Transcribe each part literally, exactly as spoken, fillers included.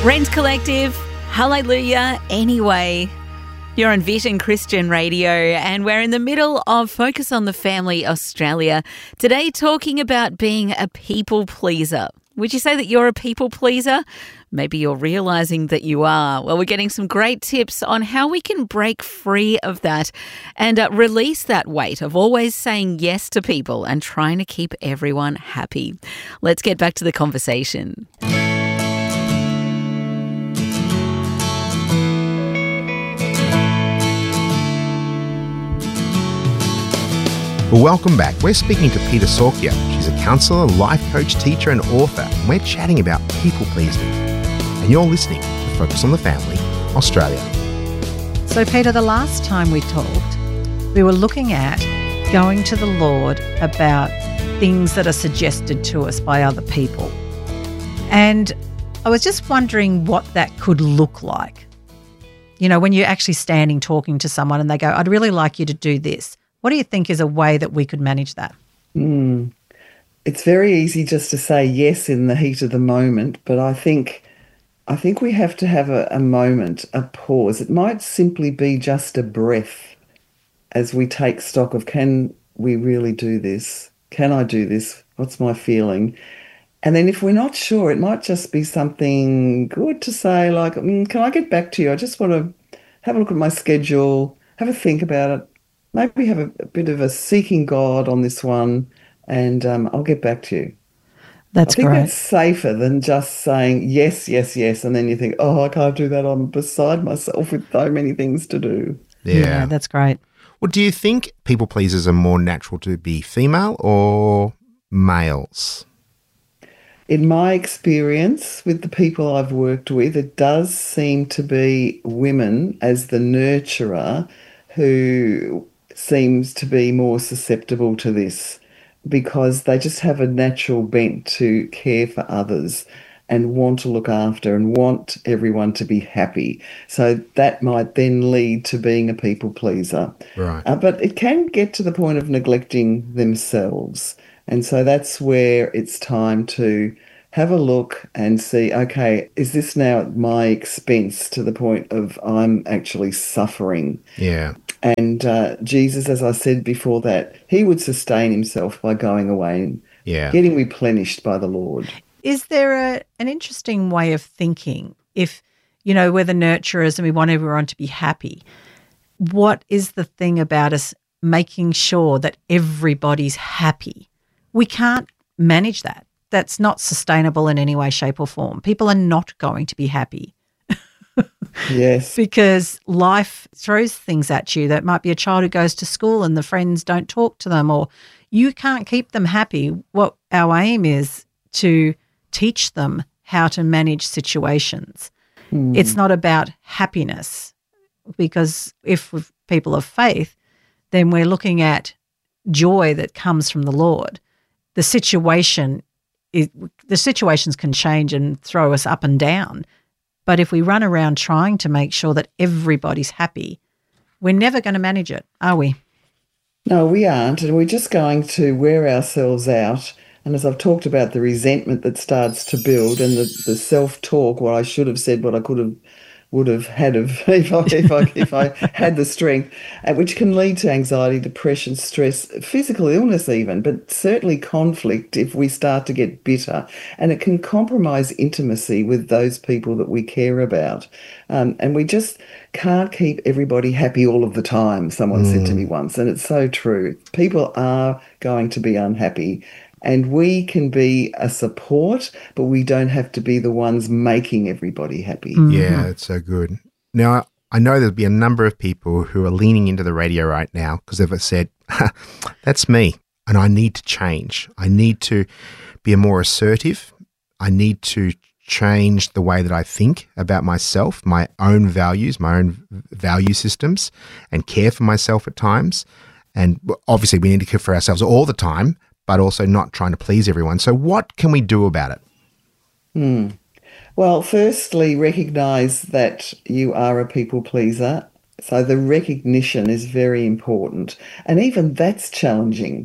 Rent Collective, hallelujah, anyway. You're on Vision Christian Radio and we're in the middle of Focus on the Family Australia. Today talking about being a people pleaser. Would you say that you're a people pleaser? Maybe you're realising that you are. Well, we're getting some great tips on how we can break free of that and uh, release that weight of always saying yes to people and trying to keep everyone happy. Let's get back to the conversation. Well, welcome back. We're speaking to Peta Sorkia. She's a counsellor, life coach, teacher and author. And we're chatting about people pleasing. And you're listening to Focus on the Family, Australia. So, Peter, the last time we talked, we were looking at going to the Lord about things that are suggested to us by other people. And I was just wondering what that could look like. You know, when you're actually standing talking to someone and they go, I'd really like you to do this. What do you think is a way that we could manage that? Mm. It's very easy just to say yes in the heat of the moment, but I think I think we have to have a, a moment, a pause. It might simply be just a breath as we take stock of, can we really do this? Can I do this? What's my feeling? And then if we're not sure, it might just be something good to say like, mm, can I get back to you? I just want to have a look at my schedule, have a think about it. Maybe have a, a bit of a seeking God on this one, and um, I'll get back to you. That's I think great. that's safer than just saying yes, yes, yes, and then you think, oh, I can't do that. I'm beside myself with so many things to do. Yeah. yeah, that's great. Well, do you think people pleasers are more natural to be female or males? In my experience with the people I've worked with, it does seem to be women as the nurturer who seems to be more susceptible to this because they just have a natural bent to care for others and want to look after and want everyone to be happy. So that might then lead to being a people pleaser. Right. Uh, but it can get to the point of neglecting themselves. And so that's where it's time to have a look and see, okay, is this now at my expense to the point of I'm actually suffering? Yeah. And uh, Jesus, as I said before that, he would sustain himself by going away and Yeah. getting replenished by the Lord. Is there a, an interesting way of thinking if, you know, we're the nurturers and we want everyone to be happy? What is the thing about us making sure that everybody's happy? We can't manage that. That's not sustainable in any way, shape or form. People are not going to be happy. Yes. Because life throws things at you. That might be a child who goes to school and the friends don't talk to them, or you can't keep them happy. What our aim is to teach them how to manage situations. Mm. It's not about happiness, because if we're people of faith, then we're looking at joy that comes from the Lord. The situation is, the situations can change and throw us up and down. But if we run around trying to make sure that everybody's happy, we're never going to manage it, are we? No, we aren't. And we're just going to wear ourselves out. And as I've talked about, the resentment that starts to build and the, the self-talk, what I should have said, what I could have, would have had of, if, I, if, I, if I had the strength, uh, which can lead to anxiety, depression, stress, physical illness even, but certainly conflict if we start to get bitter. And it can compromise intimacy with those people that we care about. Um, and we just can't keep everybody happy all of the time, someone mm. said to me once, and it's so true. People are going to be unhappy. And we can be a support, but we don't have to be the ones making everybody happy. Mm-hmm. Yeah, it's so good. Now, I know there'll be a number of people who are leaning into the radio right now because they've said, that's me, and I need to change. I need to be more assertive. I need to change the way that I think about myself, my own values, my own value systems, and care for myself at times. And obviously we need to care for ourselves all the time, but also not trying to please everyone. So what can we do about it? Hmm. Well, firstly, recognise that you are a people pleaser. So the recognition is very important. And even that's challenging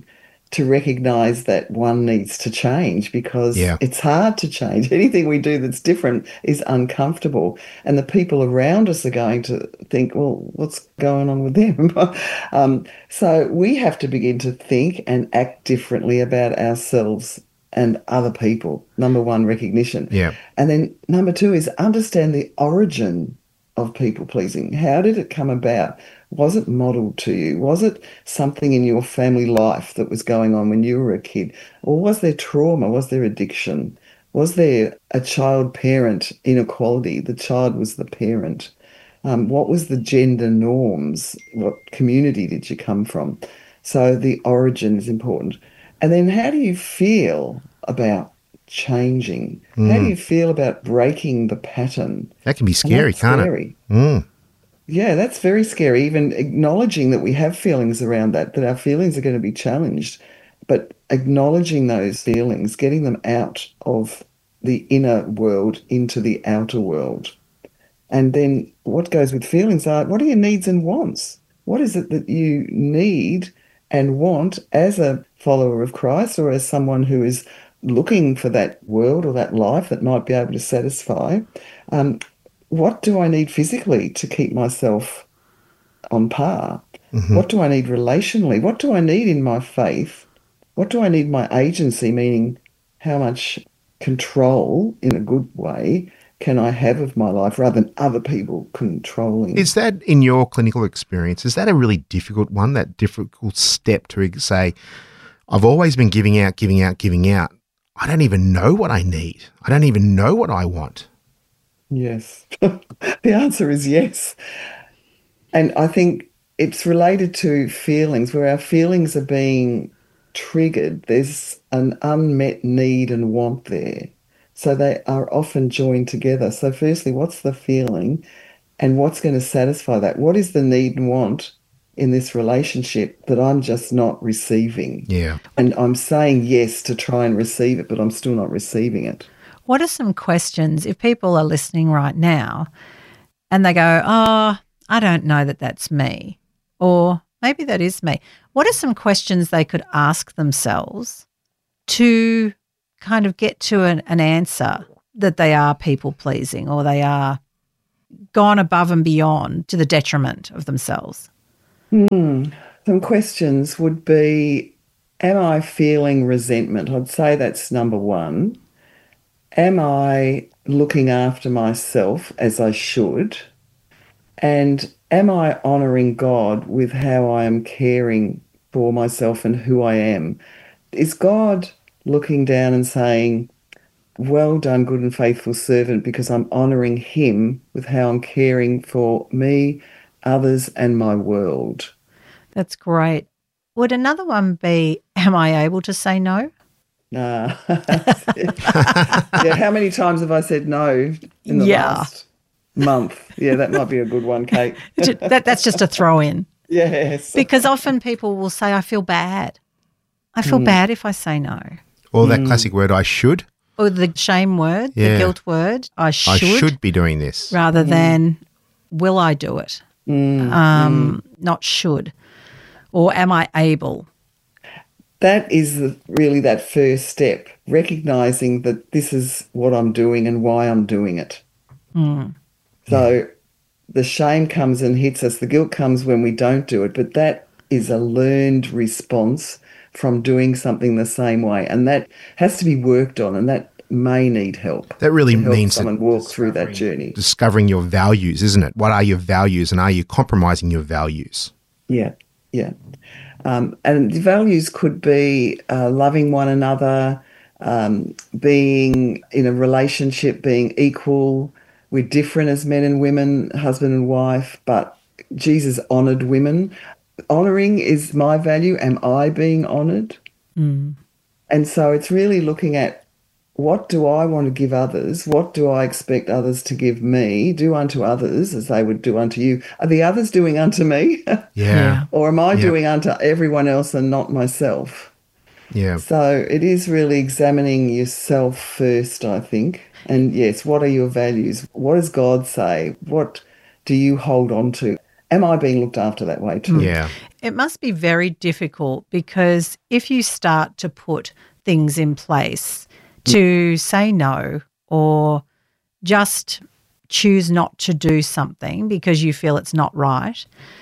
to recognize that one needs to change, because Yeah. it's hard to change. Anything we do that's different is uncomfortable. And the people around us are going to think, well, what's going on with them? um, so we have to begin to think and act differently about ourselves and other people. Number one, recognition. Yeah. And then number two is understand the origin of people pleasing. How did it come about? Was it modeled to you? Was it something in your family life that was going on when you were a kid? Or was there trauma? Was there addiction? Was there a child-parent inequality? The child was the parent. Um, what was the gender norms? What community did you come from? So the origin is important. And then how do you feel about changing? Mm. How do you feel about breaking the pattern? That can be scary, can't scary. it? Mm. Yeah, that's very scary. Even acknowledging that we have feelings around that, that our feelings are going to be challenged, but acknowledging those feelings, getting them out of the inner world into the outer world. And then what goes with feelings are, what are your needs and wants? What is it that you need and want as a follower of Christ, or as someone who is looking for that world or that life that might be able to satisfy? Um, what do I need physically to keep myself on par? Mm-hmm. What do I need relationally? What do I need in my faith? What do I need my agency, meaning how much control in a good way can I have of my life rather than other people controlling? Is that, in your clinical experience, is that a really difficult one, that difficult step to say, I've always been giving out, giving out, giving out. I don't even know what I need. I don't even know what I want. Yes. The answer is yes. And I think it's related to feelings, where our feelings are being triggered. There's an unmet need and want there. So they are often joined together. So firstly, what's the feeling and what's going to satisfy that? What is the need and want in this relationship that I'm just not receiving? Yeah. And I'm saying yes to try and receive it, but I'm still not receiving it. What are some questions, if people are listening right now and they go, oh, I don't know that that's me, or maybe that is me. What are some questions they could ask themselves to kind of get to an, an answer that they are people-pleasing, or they are gone above and beyond to the detriment of themselves? Hmm. Some questions would be, am I feeling resentment? I'd say that's number one. Am I looking after myself as I should? And am I honouring God with how I am caring for myself and who I am? Is God looking down and saying, well done, good and faithful servant, because I'm honouring him with how I'm caring for me, others, and my world? That's great. Would another one be, am I able to say no? Uh, yeah, how many times have I said no in the Yeah. last month? Yeah, that might be a good one, Kate. that, that's just a throw in. Yes. Because often people will say, I feel bad. I feel mm. bad if I say no. Or that mm. classic word, I should. Or the shame word, yeah. the guilt word, I should. I should be doing this. Rather mm. than, will I do it? Mm. Um, mm. Not should. Or am I able? That is the, really that first step, recognising that this is what I'm doing and why I'm doing it. Mm. So yeah. the shame comes and hits us. The guilt comes when we don't do it, but that is a learned response from doing something the same way, and that has to be worked on, and that may need help. That really to help means someone walk through that journey. Discovering your values, isn't it? What are your values, and are you compromising your values? Yeah, yeah. Um, and the values could be uh, loving one another, um, being in a relationship, being equal. We're different as men and women, husband and wife, but Jesus honoured women. Honouring is my value. Am I being honoured? Mm. And so it's really looking at, what do I want to give others? What do I expect others to give me? Do unto others as they would do unto you. Are the others doing unto me? Yeah. Or am I yeah. doing unto everyone else and not myself? Yeah. So it is really examining yourself first, I think. And yes, what are your values? What does God say? What do you hold on to? am I being looked after that way too? Yeah. It must be very difficult because if you start to put things in place to say no or just choose not to do something because you feel it's not right,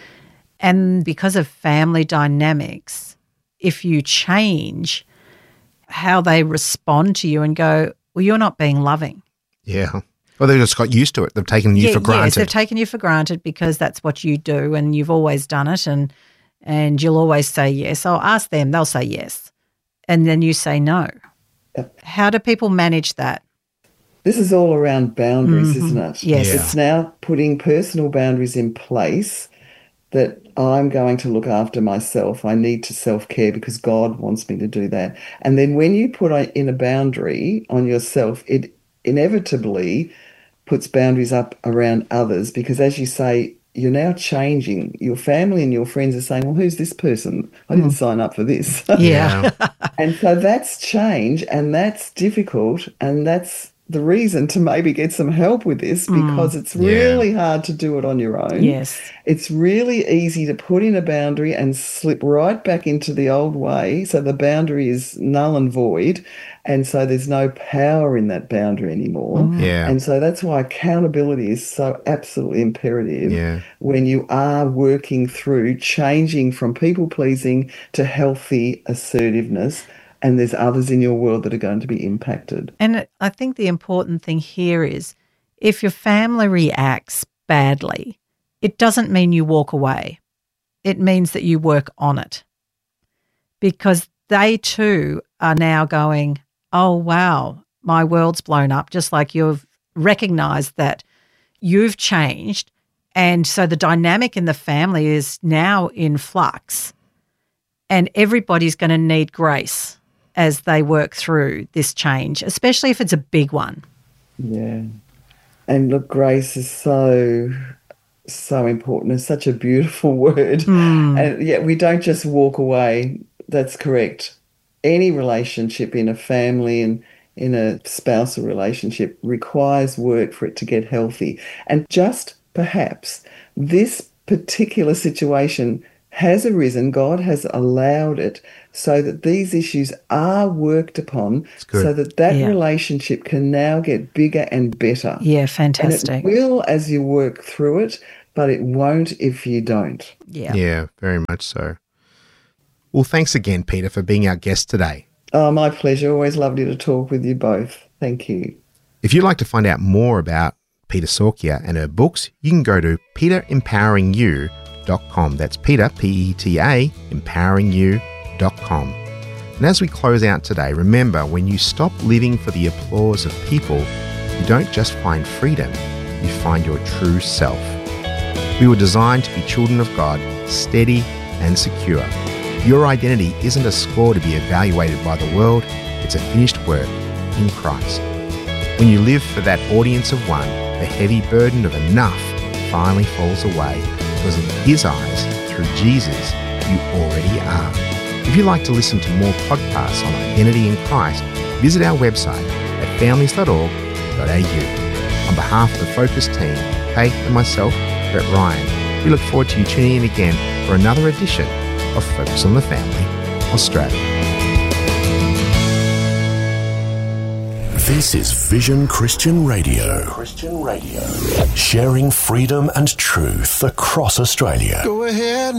and because of family dynamics, if you change how they respond to you and go, well, you're not being loving. Yeah. Well, they just got used to it. They've taken you Yeah, for granted. Yes, they've taken you for granted because that's what you do and you've always done it and and you'll always say yes. I'll ask them, they'll say yes. And then you say no. Yep. How do people manage that? This is all around boundaries, Mm-hmm. isn't it? Yes. Yeah. It's now putting personal boundaries in place that I'm going to look after myself. I need to self-care because God wants me to do that. And then when you put in a boundary on yourself, it inevitably puts boundaries up around others because, as you say, you're now changing. Your family and your friends are saying, well, who's this person? I didn't sign up for this. Yeah. And so that's change and that's difficult and that's the reason to maybe get some help with this because it's Yeah. really hard to do it on your own. Yes. It's really easy to put in a boundary and slip right back into the old way. So the boundary is null and void. And so there's no power in that boundary anymore. Yeah. And so that's why accountability is so absolutely imperative Yeah. when you are working through changing from people pleasing to healthy assertiveness. And there's others in your world that are going to be impacted. And I think the important thing here is if your family reacts badly, it doesn't mean you walk away. It means that you work on it because they too are now going, oh, wow, my world's blown up, just like you've recognized that you've changed. And so the dynamic in the family is now in flux and everybody's going to need grace as they work through this change, especially if it's a big one. Yeah. And look, grace is so, so important. It's such a beautiful word. Mm. And yeah, we don't just walk away. That's correct. Any relationship in a family and in a spousal relationship requires work for it to get healthy. And just perhaps this particular situation has arisen, God has allowed it so that these issues are worked upon good. so that that Yeah. relationship can now get bigger and better. Yeah, And fantastic. it will as you work through it, but it won't if you don't. Yeah. Yeah, very much so. Well, thanks again, Peter, for being our guest today. Oh, my pleasure. Always lovely to talk with you both. Thank you. If you'd like to find out more about Peta Sorkia and her books, you can go to peter empowering you dot com. That's Peter, P E T A, empowering you dot com. And as we close out today, remember, when you stop living for the applause of people, you don't just find freedom, you find your true self. We were designed to be children of God, steady and secure. Your identity isn't a score to be evaluated by the world, it's a finished work in Christ. When you live for that audience of one, the heavy burden of enough finally falls away, because in His eyes, through Jesus, you already are. If you'd like to listen to more podcasts on identity in Christ, visit our website at families dot org dot a u. On behalf of the Focus team, Kate and myself, Brett Ryan, we look forward to you tuning in again for another edition of Focus on the Family, Australia. This is Vision Christian Radio. Christian Radio. Sharing freedom and truth across Australia. Go ahead.